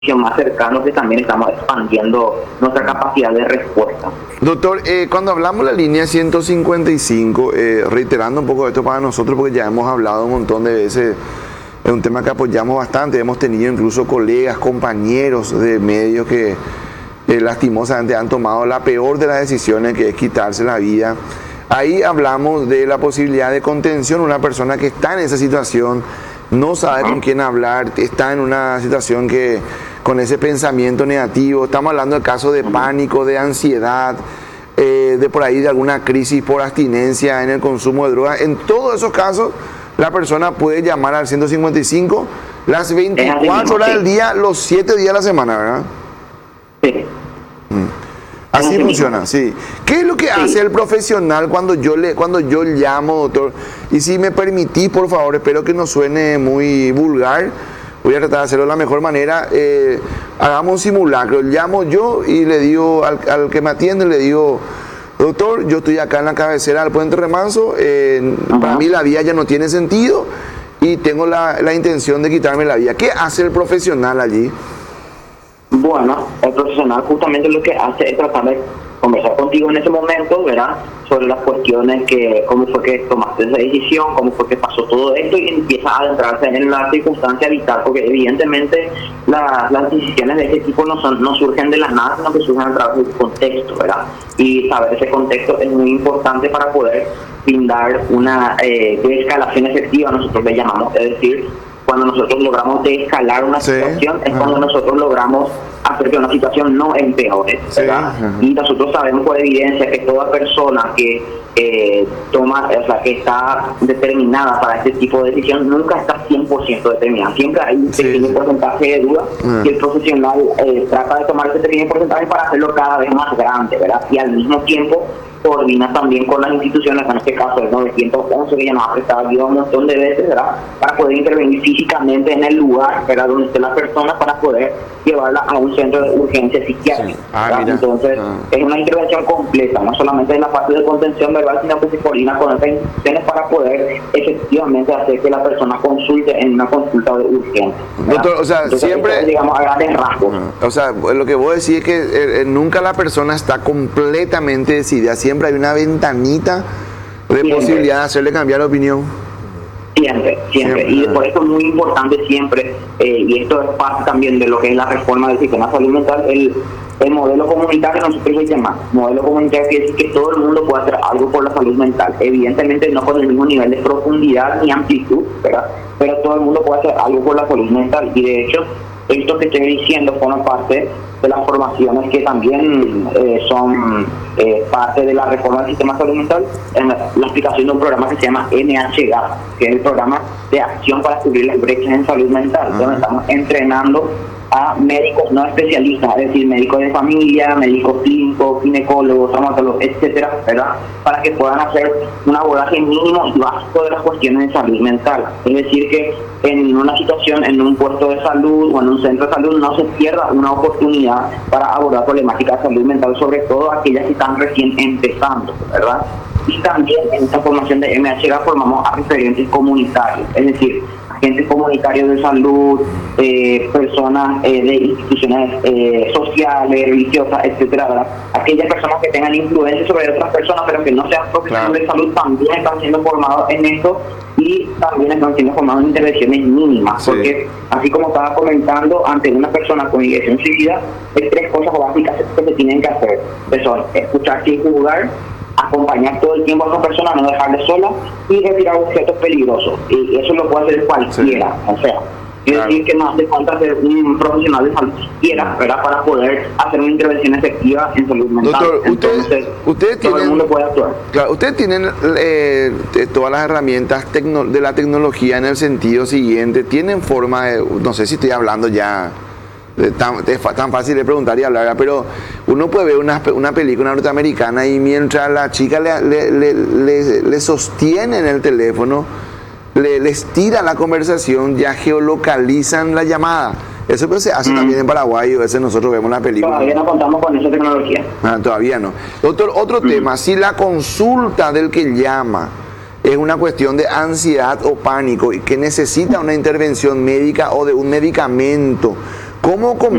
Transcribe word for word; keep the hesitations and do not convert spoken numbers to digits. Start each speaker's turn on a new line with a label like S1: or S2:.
S1: más cercano, que también estamos expandiendo nuestra capacidad de respuesta.
S2: Doctor, eh, cuando hablamos de la línea ciento cincuenta y cinco, eh, reiterando un poco esto para nosotros, porque ya hemos hablado un montón de veces, es un tema que apoyamos bastante, hemos tenido incluso colegas, compañeros de medios que eh, lastimosamente han tomado la peor de las decisiones, que es quitarse la vida. Ahí hablamos de la posibilidad de contención, una persona que está en esa situación, no sabe con quién hablar, está en una situación que con ese pensamiento negativo, estamos hablando de casos de pánico, de ansiedad, eh, de por ahí de alguna crisis por abstinencia en el consumo de drogas. En todos esos casos, la persona puede llamar al ciento cincuenta y cinco las veinticuatro horas del día, los siete días de la semana, ¿verdad?
S1: Sí.
S2: Así funciona, sí. ¿Qué es lo que hace el profesional cuando yo le, cuando yo llamo, doctor? Y si me permitís, por favor, espero que no suene muy vulgar, voy a tratar de hacerlo de la mejor manera. Eh, hagamos un simulacro. Llamo yo y le digo al, al que me atiende, le digo, doctor, yo estoy acá en la cabecera del Puente Remanso, eh, para mí la vida ya no tiene sentido y tengo la, la intención de quitarme la vida. ¿Qué hace el profesional allí?
S1: Bueno, el profesional justamente lo que hace es tratar de conversar contigo en ese momento, ¿verdad? Sobre las cuestiones que, cómo fue que tomaste esa decisión, cómo fue que pasó todo esto, y empieza a adentrarse en la circunstancia vital, porque evidentemente la, las decisiones de ese tipo no son no surgen de la nada, sino que surgen a través del contexto, ¿verdad? Y saber ese contexto es muy importante para poder brindar una eh, desescalación efectiva, nosotros le llamamos, es decir, cuando nosotros logramos desescalar una sí, situación, es ajá. cuando nosotros logramos hacer que una situación no empeore, ¿verdad? Sí, y nosotros sabemos por evidencia que toda persona que eh, toma, o sea, que está determinada para este tipo de decisión, nunca está cien por ciento determinada. Siempre hay un pequeño sí. porcentaje de duda uh. y el profesional eh, trata de tomar ese pequeño porcentaje para hacerlo cada vez más grande, ¿verdad? Y al mismo tiempo coordina también con las instituciones, en este caso el novecientos once, que ya nos ha prestado ayuda un montón de veces, ¿verdad? Para poder intervenir físicamente en el lugar, ¿verdad? Donde esté la persona, para poder llevarla a un centro de urgencia psiquiátrica. Sí. Ah, Entonces, ah. es una intervención completa, no solamente en la parte de contención verbal, sino que se coordina con otras instituciones para poder efectivamente hacer que la persona consulte en una consulta de urgencia.
S2: Doctor, o sea,
S1: Entonces,
S2: siempre...
S1: Esto, digamos, a grandes rasgos.
S2: Uh, o sea, lo que vos decís es que eh, nunca la persona está completamente decidida, siempre hay una ventanita de siempre. posibilidad de hacerle cambiar de opinión.
S1: Siempre, siempre, siempre. Y por eso es muy importante siempre, eh, y esto es parte también de lo que es la reforma del sistema de salud mental, el, el modelo comunitario. Nosotros le llamamos modelo comunitario, quiere decir que todo el mundo puede hacer algo por la salud mental, evidentemente no con el mismo nivel de profundidad ni amplitud, ¿verdad? Pero todo el mundo puede hacer algo por la salud mental, y de hecho esto que estoy diciendo forma parte de las formaciones que también eh, son eh, parte de la reforma del sistema de salud mental, en la, la aplicación de un programa que se llama N H G A P, que es el programa de acción para cubrir las brechas en salud mental, uh-huh. donde estamos entrenando a médicos no especialistas, es decir, médicos de familia, médicos clínicos, ginecólogos, traumatólogos, etcétera, ¿verdad? Para que puedan hacer un abordaje mínimo y básico de las cuestiones de salud mental. Es decir, que en una situación, en un puesto de salud o en un centro de salud, no se pierda una oportunidad para abordar problemáticas de salud mental, sobre todo aquellas que están recién empezando, ¿verdad? Y también en esta formación de M H G A formamos a referentes comunitarios, es decir, agentes comunitarios de salud, eh, personas eh, de instituciones eh, sociales, religiosas, etcétera, ¿verdad? Aquellas personas que tengan influencia sobre otras personas, pero que no sean profesionales claro. de salud, también están siendo formados en esto, y también están siendo formados en intervenciones mínimas, sí. porque así como estaba comentando, ante una persona con ideación suicida, hay tres cosas básicas que se tienen que hacer, que son escuchar sin juzgar, acompañar todo el tiempo a esa persona, no dejarle sola, y retirar objetos peligrosos. Y eso lo puede hacer cualquiera, sí. o sea, quiere claro. decir que no hace falta ser un profesional de salud siquiera, ¿verdad? Para poder hacer una intervención efectiva en salud mental.
S2: Doctor,
S1: Entonces,
S2: usted, ustedes
S1: todo
S2: tienen,
S1: el mundo puede actuar.
S2: Claro, ustedes tienen eh, todas las herramientas tecno, de la tecnología en el sentido siguiente, tienen forma de, no sé si estoy hablando ya, Tan, es tan fácil de preguntar y hablar, pero uno puede ver una, una película norteamericana y mientras la chica le, le, le, le, le sostiene en el teléfono, le, les tira la conversación, ya geolocalizan la llamada. Eso pues se hace mm. también en Paraguay, a veces nosotros vemos la película.
S1: Todavía no contamos con esa tecnología.
S2: Ah, todavía no. Doctor, otro mm. tema, si la consulta del que llama es una cuestión de ansiedad o pánico y que necesita una intervención médica o de un medicamento, ¿Cómo